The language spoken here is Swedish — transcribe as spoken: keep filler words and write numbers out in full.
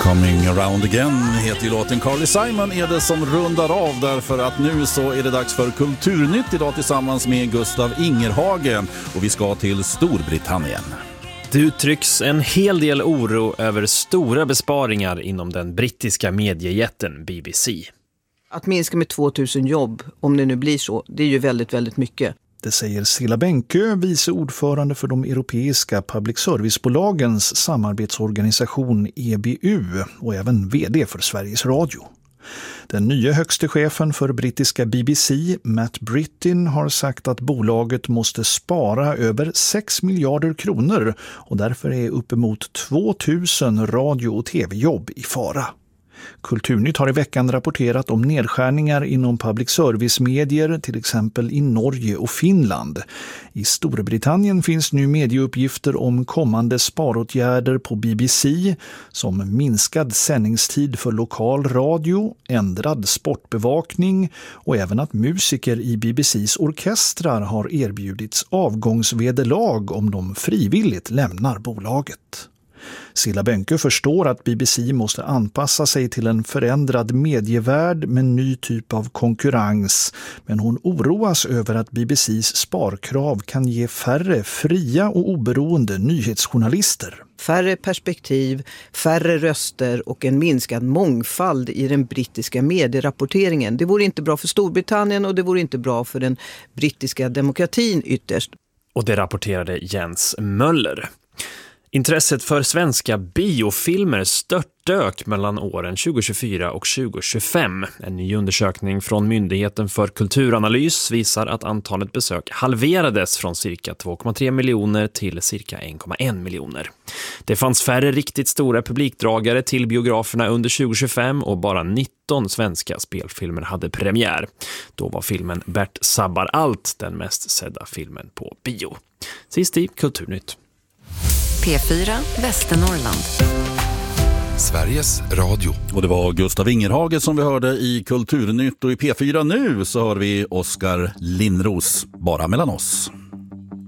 Coming around again heter ju låten. Carly Simon är det som rundar av, därför att nu så är det dags för Kulturnytt idag tillsammans med Gustav Ingerhagen, och vi ska till Storbritannien. Det uttrycks en hel del oro över stora besparingar inom den brittiska mediejätten B B C. Att minska med tvåtusen jobb, om det nu blir så, det är ju väldigt, väldigt mycket. Det säger Cilla Bänkö, vice ordförande för de europeiska public servicebolagens samarbetsorganisation E B U och även vd för Sveriges Radio. Den nya högste chefen för brittiska B B C, Matt Brittin, har sagt att bolaget måste spara över sex miljarder kronor och därför är uppemot tvåtusen radio- och tv-jobb i fara. Kulturnytt har i veckan rapporterat om nedskärningar inom public service-medier, till exempel i Norge och Finland. I Storbritannien finns nu medieuppgifter om kommande sparåtgärder på B B C, som minskad sändningstid för lokal radio, ändrad sportbevakning och även att musiker i B B C:s orkestrar har erbjudits avgångsvederlag om de frivilligt lämnar bolaget. Cilla Bänkö förstår att B B C måste anpassa sig till en förändrad medievärld med ny typ av konkurrens, men hon oroas över att B B C:s sparkrav kan ge färre fria och oberoende nyhetsjournalister. Färre perspektiv, färre röster och en minskad mångfald i den brittiska medierapporteringen. Det vore inte bra för Storbritannien och det vore inte bra för den brittiska demokratin ytterst. Och det rapporterade Jens Möller. Intresset för svenska biofilmer störtdök mellan åren tjugo tjugofyra och tjugo tjugofem. En ny undersökning från Myndigheten för kulturanalys visar att antalet besök halverades från cirka två komma tre miljoner till cirka en komma en miljoner. Det fanns färre riktigt stora publikdragare till biograferna under tjugo tjugofem och bara nitton svenska spelfilmer hade premiär. Då var filmen Bert sabbar allt den mest sedda filmen på bio. Sist i Kulturnytt. P fyra Västernorrland. Sveriges Radio. Och det var Gustav Ingerhagen som vi hörde i Kulturnytt, och i P fyra nu så hör vi Oskar Lindros, Bara mellan oss.